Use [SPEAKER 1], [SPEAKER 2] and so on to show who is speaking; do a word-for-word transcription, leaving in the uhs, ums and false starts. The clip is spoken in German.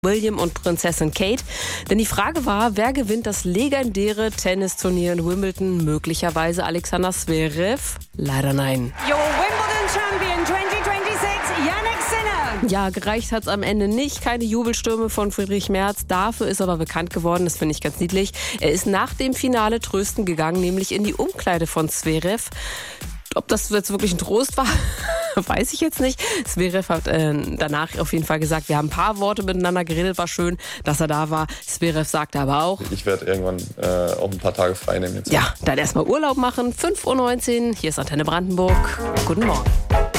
[SPEAKER 1] William und Prinzessin Kate. Denn die Frage war, wer gewinnt das legendäre Tennisturnier in Wimbledon? Möglicherweise Alexander Zverev? Leider nein.
[SPEAKER 2] Your Wimbledon Champion zwanzig sechsundzwanzig, Jannik Sinner.
[SPEAKER 1] Ja, gereicht hat's am Ende nicht. Keine Jubelstürme von Friedrich Merz. Dafür ist aber bekannt geworden, das finde ich ganz niedlich. Er ist nach dem Finale trösten gegangen, nämlich in die Umkleide von Zverev. Ob das jetzt wirklich ein Trost war, weiß ich jetzt nicht. Zverev hat äh, danach auf jeden Fall gesagt, wir haben ein paar Worte miteinander geredet, war schön, dass er da war. Zverev sagte aber auch,
[SPEAKER 3] ich werde irgendwann äh, auch ein paar Tage frei nehmen jetzt.
[SPEAKER 1] Ja, dann erstmal Urlaub machen. fünf Uhr neunzehn, hier ist Antenne Brandenburg. Guten Morgen.